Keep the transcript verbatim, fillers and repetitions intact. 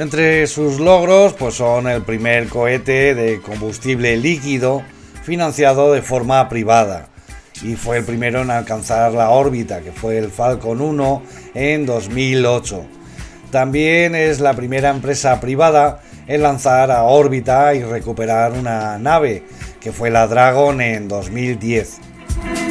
Entre sus logros pues son el primer cohete de combustible líquido financiado de forma privada y fue el primero en alcanzar la órbita, que fue el Falcon uno en dos mil ocho. También es la primera empresa privada en lanzar a órbita y recuperar una nave, que fue la Dragon en dos mil diez.